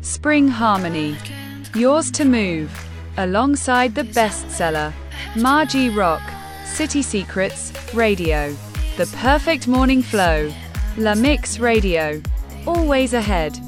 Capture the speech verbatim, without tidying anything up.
Spring Harmony, Yours to Move, alongside the bestseller, Margie Rock, City Secrets, Radio, The Perfect Morning Flow, La Mix Radio, always ahead.